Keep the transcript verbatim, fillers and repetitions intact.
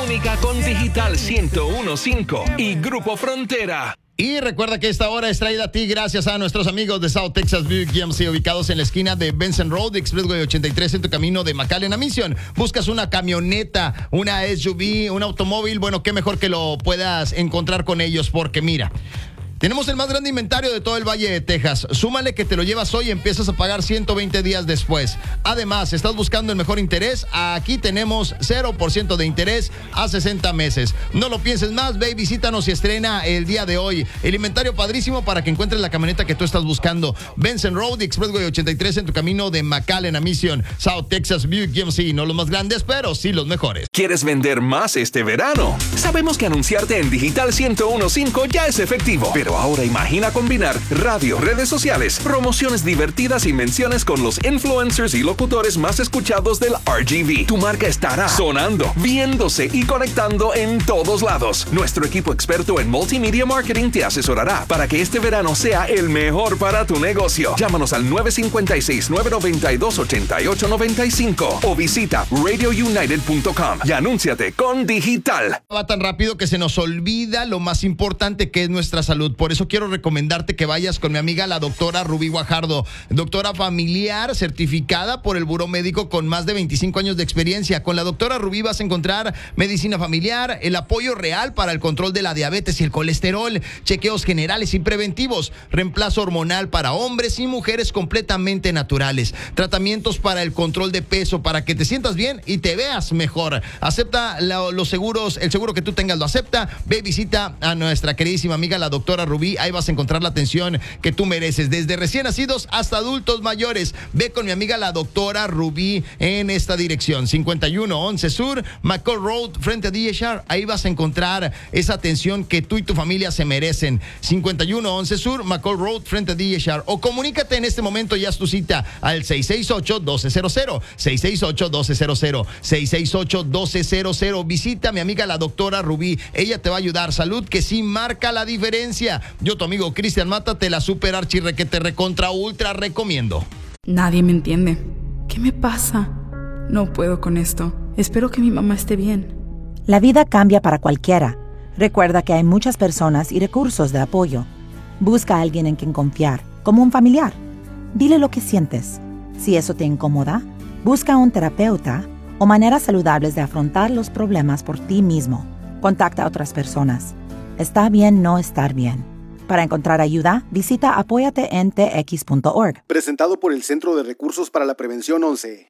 Clínica con Digital ciento uno punto cinco y Grupo Frontera. Y recuerda que esta hora es traída a ti gracias a nuestros amigos de South Texas Buick G M C, ubicados en la esquina de Benson Road, Expressway ochenta y tres, en tu camino de McAllen a Mission. Buscas una camioneta, una S U V, un automóvil, bueno, qué mejor que lo puedas encontrar con ellos, porque mira, tenemos el más grande inventario de todo el Valle de Texas. Súmale que te lo llevas hoy y empiezas a pagar ciento veinte días después. Además, ¿estás buscando el mejor interés? Aquí tenemos cero por ciento de interés a sesenta meses. No lo pienses más, ve y visítanos y estrena el día de hoy. El inventario padrísimo para que encuentres la camioneta que tú estás buscando. Benson Road, Expressway ochenta y tres, en tu camino de McAllen a Mission. South Texas Buick G M C, no los más grandes, pero sí los mejores. ¿Quieres vender más este verano? Sabemos que anunciarte en Digital ciento uno punto cinco ya es efectivo, pero ahora imagina combinar radio, redes sociales, promociones divertidas y menciones con los influencers y locutores más escuchados del R G V. Tu marca estará sonando, viéndose y conectando en todos lados. Nuestro equipo experto en multimedia marketing te asesorará para que este verano sea el mejor para tu negocio. Llámanos al nueve cinco seis, nueve nueve dos, ocho ocho nueve cinco o visita radio united punto com y anúnciate con Digital. Va tan rápido que se nos olvida lo más importante, que es nuestra salud. Por eso quiero recomendarte que vayas con mi amiga la doctora Rubí Guajardo, doctora familiar certificada por el Buró Médico con más de veinticinco años de experiencia. Con la doctora Rubí vas a encontrar medicina familiar, el apoyo real para el control de la diabetes y el colesterol, chequeos generales y preventivos, reemplazo hormonal para hombres y mujeres completamente naturales, tratamientos para el control de peso, para que te sientas bien y te veas mejor. Acepta la, los seguros, el seguro que tú tengas lo acepta. Ve y visita a nuestra queridísima amiga la doctora Rubí. Ahí vas a encontrar la atención que tú mereces, desde recién nacidos hasta adultos mayores. Ve con mi amiga la doctora Rubí en esta dirección, cincuenta y uno once Sur, McCall Road, frente a D H R. Ahí vas a encontrar esa atención que tú y tu familia se merecen. cincuenta y uno once Sur, McCall Road, frente a D H R. O comunícate en este momento y haz tu cita al seis seis ocho, uno dos cero cero, seis seis ocho, uno dos cero cero, seis seis ocho, uno dos cero cero. Visita a mi amiga la doctora Rubí. Ella te va a ayudar. Salud que sí marca la diferencia. Yo, tu amigo Cristian Mata, te la super archirre que te recontra ultra recomiendo. Nadie me entiende. ¿Qué me pasa? No puedo con esto. Espero que mi mamá esté bien. La vida cambia para cualquiera. Recuerda que hay muchas personas y recursos de apoyo. Busca a alguien en quien confiar, como un familiar. Dile lo que sientes. Si eso te incomoda, busca a un terapeuta o maneras saludables de afrontar los problemas por ti mismo. Contacta a otras personas. Está bien no estar bien. Para encontrar ayuda, visita apóyate en t x punto org. Presentado por el Centro de Recursos para la Prevención once.